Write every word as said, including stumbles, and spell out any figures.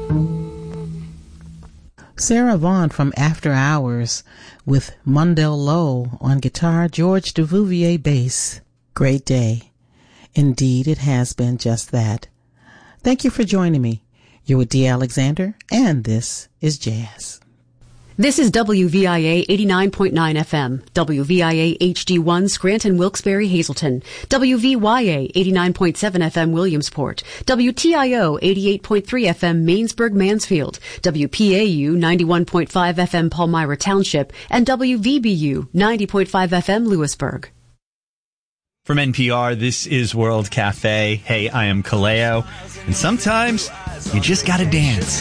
Sarah Vaughan from After Hours with Mundell Lowe on guitar, George Duvivier bass. Great day. Indeed, it has been just that. Thank you for joining me. You're with Dee Alexander, and this is Jazz. This is W V I A eighty-nine point nine F M, W V I A H D one Scranton, Wilkes-Barre, Hazleton, W V Y A eighty-nine point seven F M, Williamsport, W T I O eighty-eight point three F M, Mainsburg, Mansfield, W P A U ninety-one point five F M, Palmyra Township, and W V B U ninety point five F M, Lewisburg. From N P R, this is World Cafe. Hey, I am Kaleo, and sometimes you just gotta dance.